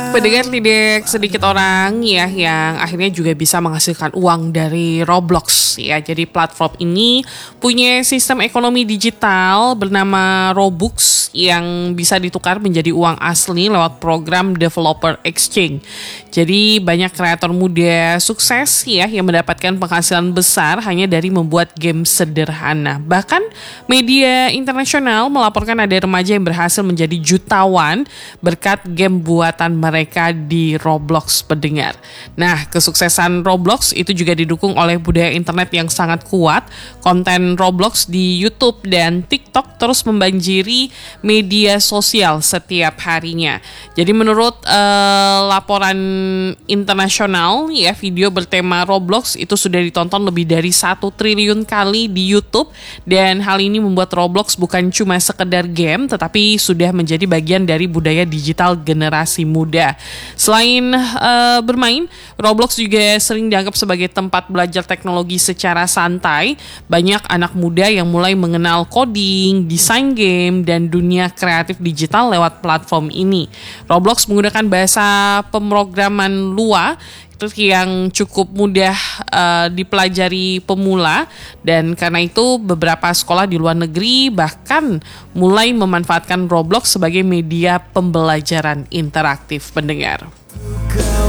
Pendengar, tidak sedikit orang ya yang akhirnya juga bisa menghasilkan uang dari Roblox ya. Jadi platform ini punya sistem ekonomi digital bernama Robux yang bisa ditukar menjadi uang asli lewat program Developer Exchange. Jadi banyak kreator muda sukses ya yang mendapatkan penghasilan besar hanya dari membuat game sederhana. Bahkan media internasional melaporkan ada remaja yang berhasil menjadi jutawan berkat game buatan mereka di Roblox, pendengar. Nah, kesuksesan Roblox itu juga didukung oleh budaya internet yang sangat kuat. Konten Roblox di YouTube dan TikTok terus membanjiri media sosial setiap harinya. Jadi menurut laporan internasional ya, video bertema Roblox itu sudah ditonton lebih dari 1 triliun kali di YouTube, dan hal ini membuat Roblox bukan cuma sekedar game tetapi sudah menjadi bagian dari budaya digital generasi muda. Selain bermain, Roblox juga sering dianggap sebagai tempat belajar teknologi secara santai. Banyak anak muda yang mulai mengenal coding, desain game, dan dunia kreatif digital lewat platform ini. Roblox menggunakan bahasa pemrograman Lua yang cukup mudah dipelajari pemula, dan karena itu beberapa sekolah di luar negeri bahkan mulai memanfaatkan Roblox sebagai media pembelajaran interaktif, pendengar.